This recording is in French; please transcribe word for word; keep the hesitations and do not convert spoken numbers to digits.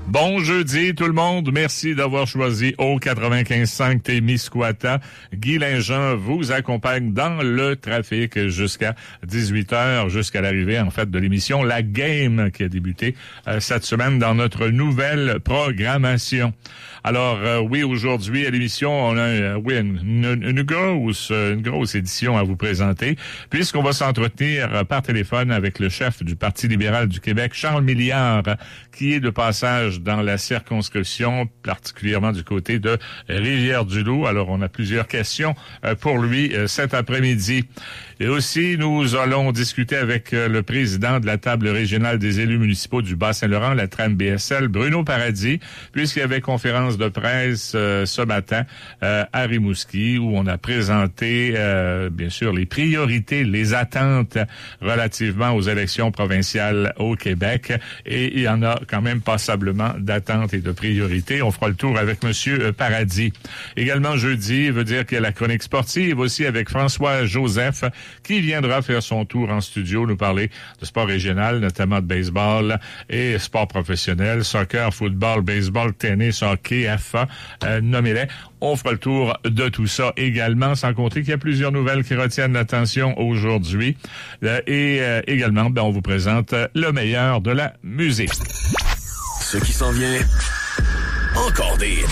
Bon jeudi tout le monde, merci d'avoir choisi au quatre-vingt-quinze cinq Témiscouata. Guy Lingent vous accompagne dans le trafic jusqu'à dix-huit heures, jusqu'à l'arrivée en fait de l'émission La Game qui a débuté euh, cette semaine dans notre nouvelle programmation. Alors euh, oui, aujourd'hui à l'émission, on a euh, oui une, une, une grosse une grosse édition à vous présenter, puisqu'on va s'entretenir par téléphone avec le chef du Parti libéral du Québec, Charles Milliard, qui est de passage dans la circonscription, particulièrement du côté de Rivière-du-Loup. Alors, on a plusieurs questions pour lui cet après-midi. Et aussi, nous allons discuter avec le président de la table régionale des élus municipaux du Bas-Saint-Laurent, la T R A M B S L, Bruno Paradis, puisqu'il y avait conférence de presse euh, ce matin euh, à Rimouski, où on a présenté, euh, bien sûr, les priorités, les attentes relativement aux élections provinciales au Québec. Et il y en a quand même passablement d'attentes et de priorités. On fera le tour avec Monsieur Paradis. Également jeudi, veut dire qu'il y a la chronique sportive aussi avec François Joseph, qui viendra faire son tour en studio, nous parler de sport régional, notamment de baseball et sport professionnel, soccer, football, baseball, tennis, hockey, F A, euh, nommez-les. On fera le tour de tout ça également, sans compter qu'il y a plusieurs nouvelles qui retiennent l'attention aujourd'hui. Euh, et euh, également, ben, on vous présente le meilleur de la musique. Ce qui s'en vient, encore des